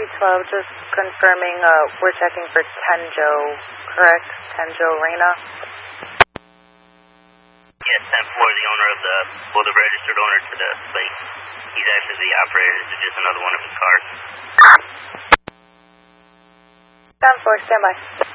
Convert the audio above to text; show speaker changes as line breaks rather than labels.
312, just confirming, we're checking for Tenjo, correct? Tenjo Reina?
Yes, 10-4, the owner of the registered owner to the plate. He's actually the operator. This is just another one of his cars.
10-4, stand by.